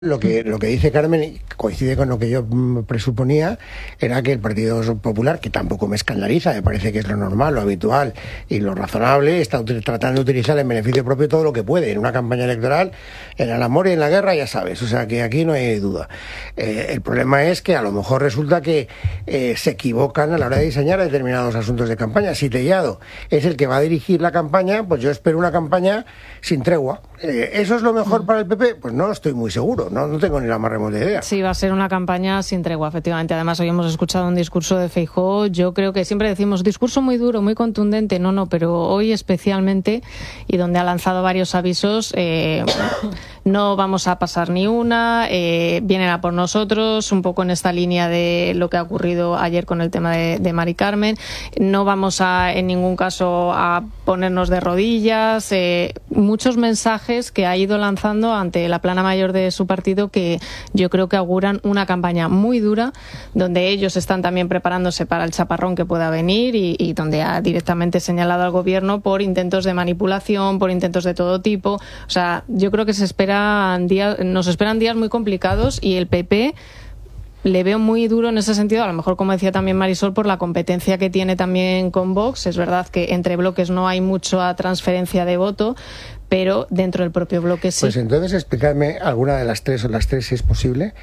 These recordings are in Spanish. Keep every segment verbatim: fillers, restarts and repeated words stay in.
Lo que, lo que dice Carmen coincide con lo que yo presuponía, era que el Partido Popular, que tampoco me escandaliza, me parece que es lo normal, lo habitual y lo razonable, está tratando de utilizar en beneficio propio todo lo que puede en una campaña electoral, en el amor y en la guerra, ya sabes, o sea que aquí no hay duda. Eh, el problema es que a lo mejor resulta que eh, se equivocan a la hora de diseñar determinados asuntos de campaña. Si Tellado es el que va a dirigir la campaña, pues yo espero una campaña sin tregua. Eh, ¿Eso es lo mejor para el P P? Pues no estoy muy seguro. No, no tengo ni la más remota idea. Sí, va a ser una campaña sin tregua, efectivamente. Además, hoy hemos escuchado un discurso de Feijóo. Yo creo que siempre decimos discurso muy duro, muy contundente. No, no, pero hoy especialmente, y donde ha lanzado varios avisos, eh, no vamos a pasar ni una, eh, vienen a por nosotros, un poco en esta línea de lo que ha ocurrido ayer con el tema de, de Mari Carmen. No vamos a, en ningún caso, a ponernos de rodillas. Eh, muchos mensajes que ha ido lanzando ante la plana mayor de su partido, que yo creo que auguran una campaña muy dura, donde ellos están también preparándose para el chaparrón que pueda venir y, y donde ha directamente señalado al gobierno por intentos de manipulación, por intentos de todo tipo. O sea, yo creo que se esperan días, nos esperan días muy complicados, y el P P le veo muy duro en ese sentido, a lo mejor, como decía también Marisol, por la competencia que tiene también con Vox. Es verdad que entre bloques no hay mucha transferencia de voto, pero dentro del propio bloque sí. Pues entonces explicarme alguna de las tres o las tres si es posible.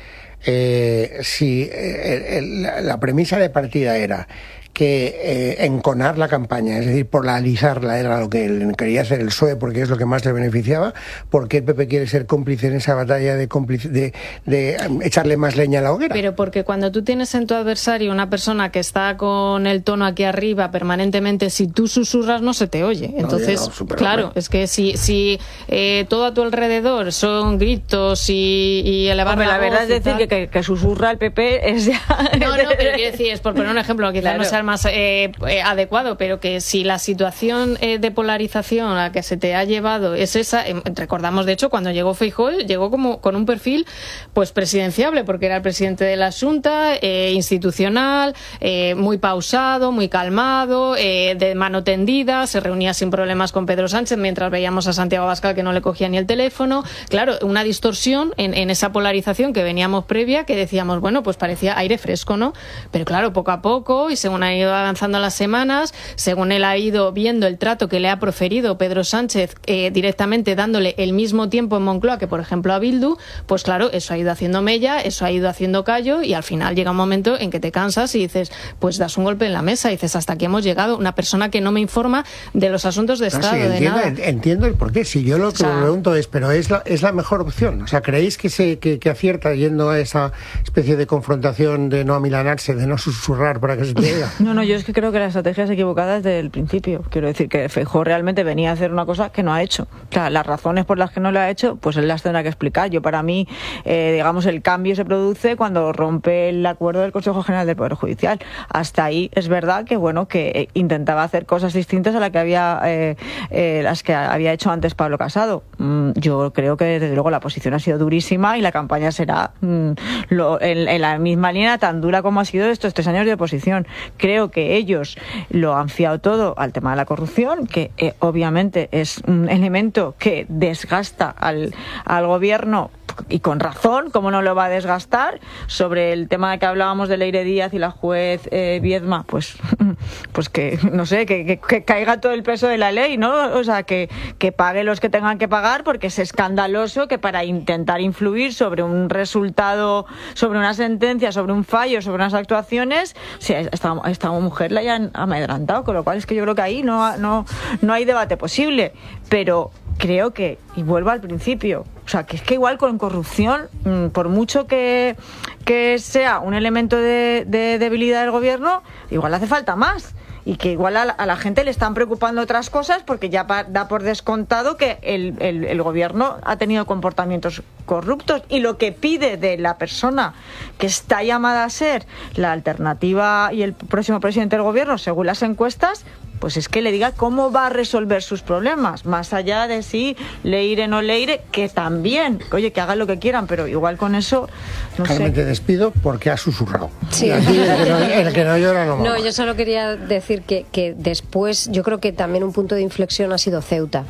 Eh, si eh, el, la, la premisa de partida era que eh, enconar la campaña, es decir, polarizarla, era lo que quería hacer el P S O E porque es lo que más le beneficiaba, ¿por qué el P P quiere ser cómplice en esa batalla de, cómplice, de, de echarle más leña a la hoguera? Pero porque cuando tú tienes en tu adversario una persona que está con el tono aquí arriba permanentemente, si tú susurras no se te oye. Entonces, no, no, claro, hombre. Es que si, si eh, todo a tu alrededor son gritos y, y elevar hombre, la, la verdad es decir que, que, que susurra el P P es ya... No, no, pero quiero decir, es por poner un ejemplo, quizás claro. no sea más eh, eh, adecuado, pero que si la situación eh, de polarización a la que se te ha llevado es esa, eh, recordamos de hecho cuando llegó Feijóo, llegó como con un perfil pues presidenciable, porque era el presidente de la Xunta, eh, institucional, eh, muy pausado, muy calmado, eh, de mano tendida, se reunía sin problemas con Pedro Sánchez, mientras veíamos a Santiago Abascal que no le cogía ni el teléfono. Claro, una distorsión en, en esa polarización que veníamos previa, que decíamos, bueno, pues parecía aire fresco, ¿no? Pero claro, poco a poco, y según ha ido avanzando las semanas, según él ha ido viendo el trato que le ha proferido Pedro Sánchez, eh, directamente dándole el mismo tiempo en Moncloa que, por ejemplo, a Bildu, pues claro, eso ha ido haciendo mella, eso ha ido haciendo callo, y al final llega un momento en que te cansas y dices, pues das un golpe en la mesa y dices, hasta aquí hemos llegado, una persona que no me informa de los asuntos de no, Estado, sí, de entiendo, nada. Entiendo el porqué. Si yo lo que o sea, me pregunto es, pero es la, es la mejor opción. O sea, ¿creéis que se que, que acierta yendo a esa especie de confrontación, de no amilanarse, de no susurrar para que se te diga? No, no, yo es que creo que la estrategia es equivocada desde el principio. Quiero decir que Feijóo realmente venía a hacer una cosa que no ha hecho. O sea, las razones por las que no lo ha hecho, pues él las tendrá que explicar. Yo, para mí, eh, digamos, el cambio se produce cuando rompe el acuerdo del Consejo General del Poder Judicial. Hasta ahí es verdad que, bueno, que intentaba hacer cosas distintas a las que había, eh, eh, las que había hecho antes Pablo Casado. Mm, yo creo que, desde luego, la posición ha sido durísima y la campaña será mm, lo, en, en la misma línea tan dura como ha sido estos tres años de oposición. Creo que ellos lo han fiado todo al tema de la corrupción, que eh, obviamente es un elemento que desgasta al, al gobierno, y con razón, ¿cómo no lo va a desgastar? Sobre el tema de que hablábamos de Leire Díaz y la juez eh, Viedma, pues, pues que, no sé, que, que, que caiga todo el peso de la ley, ¿no? O sea, que, que pague los que tengan que pagar, porque es escandaloso que para intentar influir sobre un resultado, sobre una sentencia, sobre un fallo, sobre unas actuaciones, si a esta, a esta mujer la hayan amedrantado, con lo cual es que yo creo que ahí no, no, no hay debate posible. Pero creo que, y vuelvo al principio, o sea, que es que igual con corrupción, por mucho que, que sea un elemento de, de debilidad del gobierno, igual hace falta más. Y que igual a la, a la gente le están preocupando otras cosas, porque ya pa, da por descontado que el, el, el gobierno ha tenido comportamientos corruptos, y lo que pide de la persona que está llamada a ser la alternativa y el próximo presidente del gobierno, según las encuestas, pues es que le diga cómo va a resolver sus problemas, más allá de si leire o no leire, que también, oye, que hagan lo que quieran, pero igual con eso, no Carmen, sé. te despido porque has susurrado. Sí. Aquí el que no, el que no llora no mama. No, yo solo quería decir que, que después, yo creo que también un punto de inflexión ha sido Ceuta.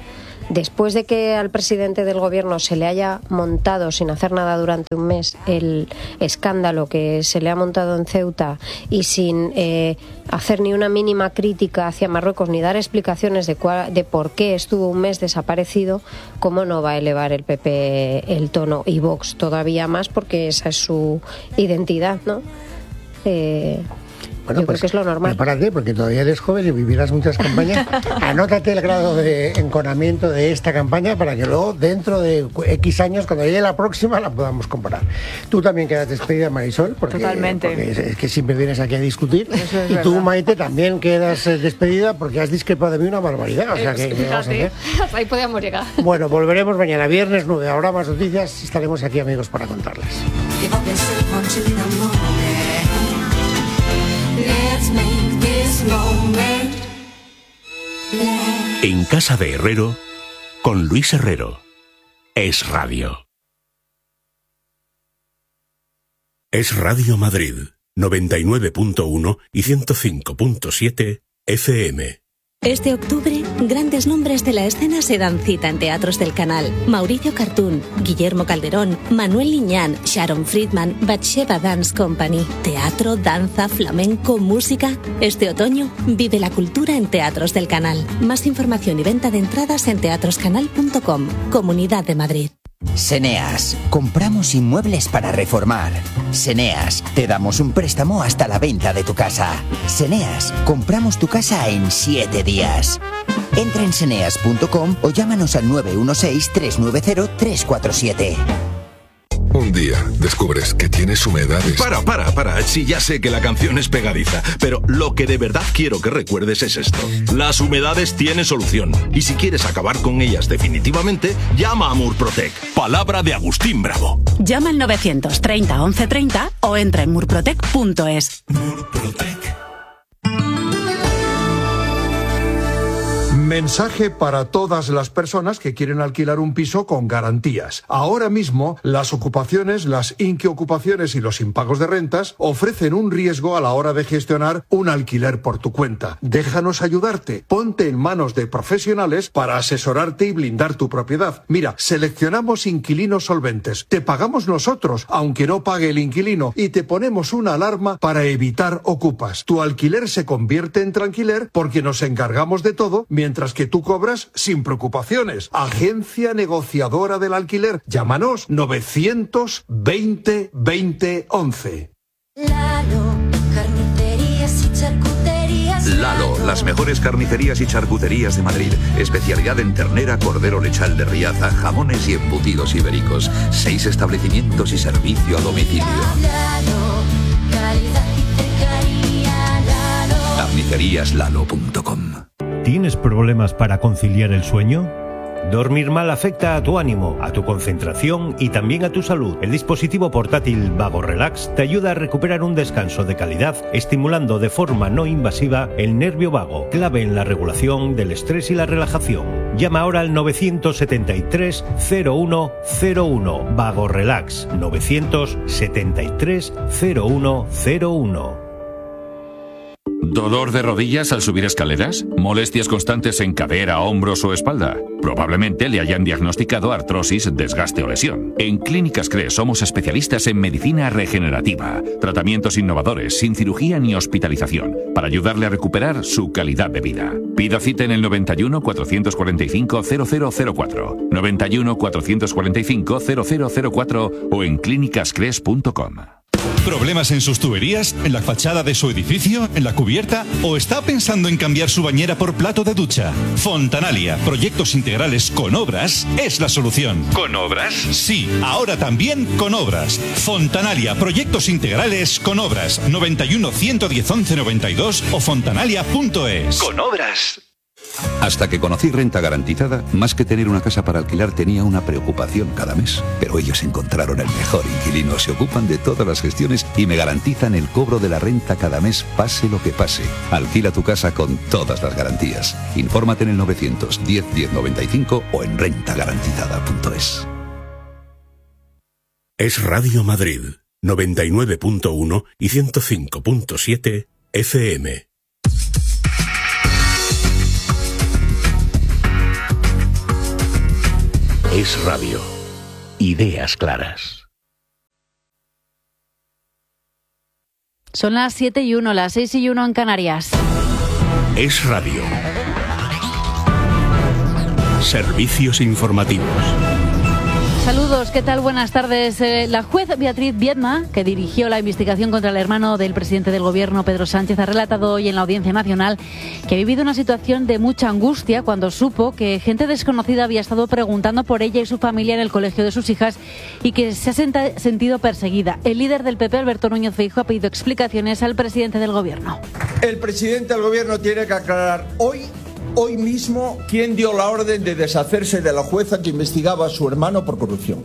después de que al presidente del gobierno se le haya montado sin hacer nada durante un mes el escándalo que se le ha montado en Ceuta y sin eh, hacer ni una mínima crítica hacia Marruecos ni dar explicaciones de, cuál, de por qué estuvo un mes desaparecido, ¿cómo no va a elevar el P P el tono y Vox todavía más? Porque esa es su identidad, ¿no? Eh, Bueno, Yo pues, creo que es lo normal. Prepárate, porque todavía eres joven y vivirás muchas campañas. Anótate el grado de enconamiento de esta campaña para que luego, dentro de X años, cuando llegue la próxima, la podamos comparar. Tú también quedas despedida, Marisol, porque, Totalmente. porque es, es que siempre vienes aquí a discutir. Eso es y tú, verdad. Maite, también quedas eh, despedida porque has discrepado de mí una barbaridad. O sea, que, Eh, ¿qué vamos a fíjate, hacer? hasta ahí podíamos llegar. Bueno, volveremos mañana, viernes nueve. Habrá más noticias. Estaremos aquí, amigos, para contarlas. En casa de Herrero, con Luis Herrero. Es Radio. Es Radio Madrid, noventa y nueve punto uno y ciento cinco punto siete F M. Este octubre, grandes nombres de la escena se dan cita en Teatros del Canal. Mauricio Cartún, Guillermo Calderón, Manuel Liñán, Sharon Friedman, Batsheva Dance Company. Teatro, danza, flamenco, música. Este otoño, vive la cultura en Teatros del Canal. Más información y venta de entradas en teatroscanal punto com. Comunidad de Madrid. Seneas, compramos inmuebles para reformar. Seneas, te damos un préstamo hasta la venta de tu casa. Seneas, compramos tu casa en siete días. Entra en seneas punto com o llámanos al nueve uno seis, tres nueve cero, tres cuatro siete. Un día descubres que tienes humedades. Para, para, para. Sí, ya sé que la canción es pegadiza, pero lo que de verdad quiero que recuerdes es esto. Las humedades tienen solución. Y si quieres acabar con ellas definitivamente, llama a Murprotec. Palabra de Agustín Bravo. Llama al novecientos treinta once treinta o entra en murprotec punto es. Murprotec. Mensaje para todas las personas que quieren alquilar un piso con garantías. Ahora mismo, las ocupaciones, las inquiocupaciones y los impagos de rentas ofrecen un riesgo a la hora de gestionar un alquiler por tu cuenta. Déjanos ayudarte. Ponte en manos de profesionales para asesorarte y blindar tu propiedad. Mira, seleccionamos inquilinos solventes. Te pagamos nosotros, aunque no pague el inquilino, y te ponemos una alarma para evitar ocupas. Tu alquiler se convierte en tranquiler porque nos encargamos de todo mientras que tú cobras sin preocupaciones. Agencia negociadora del alquiler. Llámanos novecientos veinte veinte once. Lalo, carnicerías y charcuterías. Lalo, las mejores carnicerías y charcuterías de Madrid. Especialidad en ternera, cordero lechal de Riaza, jamones y embutidos ibéricos. Seis establecimientos y servicio a domicilio. Lalo, calidad y cercanía. Lalo. carnicerías lalo punto com. ¿Tienes problemas para conciliar el sueño? Dormir mal afecta a tu ánimo, a tu concentración y también a tu salud. El dispositivo portátil Vago Relax te ayuda a recuperar un descanso de calidad, estimulando de forma no invasiva el nervio vago, clave en la regulación del estrés y la relajación. Llama ahora al novecientos setenta y tres cero uno cero uno. Vago Relax, novecientos setenta y tres cero uno cero uno. ¿Dolor de rodillas al subir escaleras? ¿Molestias constantes en cadera, hombros o espalda? Probablemente le hayan diagnosticado artrosis, desgaste o lesión. En Clínicas Cres somos especialistas en medicina regenerativa, tratamientos innovadores, sin cirugía ni hospitalización, para ayudarle a recuperar su calidad de vida. Pida cita en el noventa y uno, cuatrocientos cuarenta y cinco, cero cero cero cuatro, noventa y uno, cuatrocientos cuarenta y cinco, cero cero cero cuatro o en clínicas cres punto com. ¿Problemas en sus tuberías? ¿En la fachada de su edificio? ¿En la cubierta? ¿O está pensando en cambiar su bañera por plato de ducha? Fontanalia, proyectos integrales con obras, es la solución. ¿Con obras? Sí, ahora también con obras. Fontanalia, proyectos integrales con obras. noventa y uno, ciento diez, once noventa y dos o fontanalia punto es. Con obras. Hasta que conocí Renta Garantizada, más que tener una casa para alquilar tenía una preocupación cada mes. Pero ellos encontraron el mejor inquilino, se ocupan de todas las gestiones y me garantizan el cobro de la renta cada mes, pase lo que pase. Alquila tu casa con todas las garantías. Infórmate en el novecientos diez, diez noventa y cinco o en renta garantizada punto es. Es Radio Madrid, noventa y nueve punto uno y ciento cinco punto siete F M. Es Radio. Ideas claras. Son las siete y uno, las seis y uno en Canarias. Es Radio. Servicios informativos. Saludos, ¿qué tal? Buenas tardes. Eh, la juez Beatriz Viedma, que dirigió la investigación contra el hermano del presidente del Gobierno, Pedro Sánchez, ha relatado hoy en la Audiencia Nacional que ha vivido una situación de mucha angustia cuando supo que gente desconocida había estado preguntando por ella y su familia en el colegio de sus hijas y que se ha senta- sentido perseguida. El líder del P P, Alberto Núñez Feijóo, ha pedido explicaciones al presidente del Gobierno. El presidente del Gobierno tiene que aclarar hoy Hoy mismo, ¿quién dio la orden de deshacerse de la jueza que investigaba a su hermano por corrupción?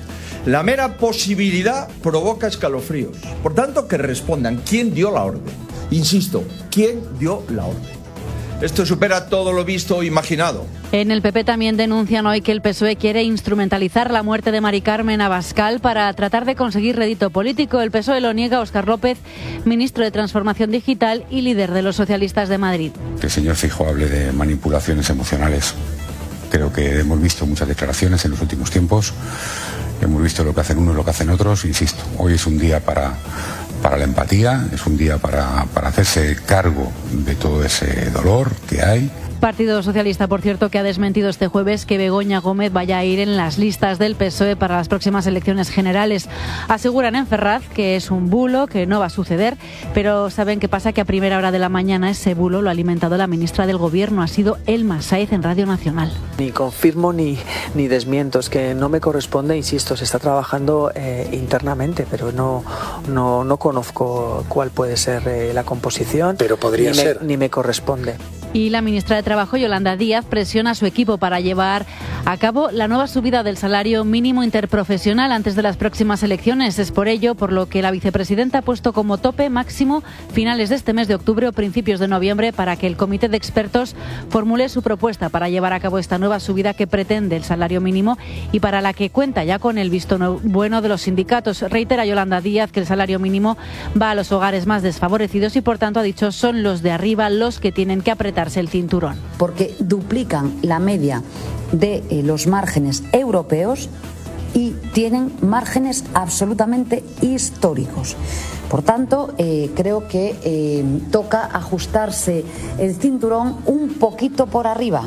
La mera posibilidad provoca escalofríos. Por tanto, que respondan quién dio la orden. Insisto, ¿quién dio la orden? Esto supera todo lo visto o imaginado. En el P P también denuncian hoy que el P S O E quiere instrumentalizar la muerte de Mari Carmen Abascal para tratar de conseguir rédito político. El P S O E lo niega Óscar López, ministro de Transformación Digital y líder de los socialistas de Madrid. Que el señor Feijóo hable de manipulaciones emocionales. Creo que hemos visto muchas declaraciones en los últimos tiempos. Hemos visto lo que hacen unos, lo que hacen otros. Insisto, hoy es un día para, para la empatía, es un día para, para hacerse cargo de todo ese dolor que hay. Partido Socialista, por cierto, que ha desmentido este jueves que Begoña Gómez vaya a ir en las listas del P S O E para las próximas elecciones generales. Aseguran en Ferraz que es un bulo, que no va a suceder, pero ¿saben qué pasa? Que a primera hora de la mañana ese bulo lo ha alimentado la ministra del Gobierno, ha sido Elma Sáez en Radio Nacional. Ni confirmo ni, ni desmiento, es que no me corresponde, insisto, se está trabajando eh, internamente, pero no, no, no conozco cuál puede ser eh, la composición. Pero podría ni me, ser. Ni me corresponde. Y la ministra de Trabajo, Yolanda Díaz, presiona a su equipo para llevar a cabo la nueva subida del salario mínimo interprofesional antes de las próximas elecciones. Es por ello por lo que la vicepresidenta ha puesto como tope máximo finales de este mes de octubre o principios de noviembre para que el comité de expertos formule su propuesta para llevar a cabo esta nueva subida que pretende el salario mínimo y para la que cuenta ya con el visto bueno de los sindicatos. Reitera Yolanda Díaz que el salario mínimo va a los hogares más desfavorecidos y por tanto ha dicho son los de arriba los que tienen que apretar el cinturón. Porque duplican la media de eh, los márgenes europeos y tienen márgenes absolutamente históricos. Por tanto, eh, creo que eh, toca ajustarse el cinturón un poquito por arriba,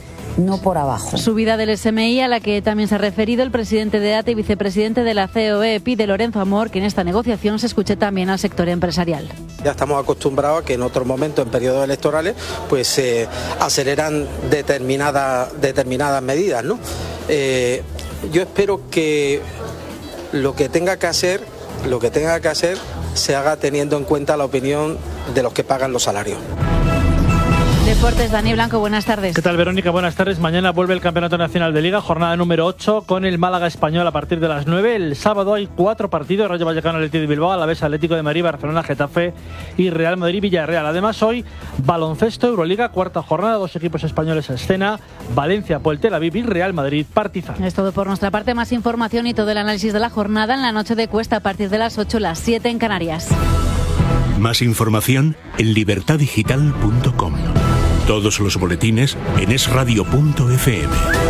no por abajo. Subida del S M I a la que también se ha referido el presidente de A T E y vicepresidente de la C O E, pide Lorenzo Amor que en esta negociación se escuche también al sector empresarial. Ya estamos acostumbrados a que en otros momentos, en periodos electorales, pues se eh, aceleran determinadas, determinadas medidas, ¿no? Eh, yo espero que lo que tenga que hacer, lo que tenga que hacer, se haga teniendo en cuenta la opinión de los que pagan los salarios. Deportes, Dani Blanco, buenas tardes. ¿Qué tal, Verónica? Buenas tardes. Mañana vuelve el Campeonato Nacional de Liga, jornada número ocho, con el Málaga Español a partir de las nueve. El sábado hay cuatro partidos: Rayo Vallecano, Athletic de Bilbao, Alavés, Atlético de Madrid, Barcelona, Getafe y Real Madrid, Villarreal. Además, hoy baloncesto, Euroliga, cuarta jornada, dos equipos españoles a escena: Valencia, Poel Tel Aviv y Real Madrid, Partizan. Es todo por nuestra parte. Más información y todo el análisis de la jornada en la noche de Cuesta a partir de las ocho, las siete en Canarias. Más información en libertad digital punto com. Todos los boletines en es radio punto efe eme.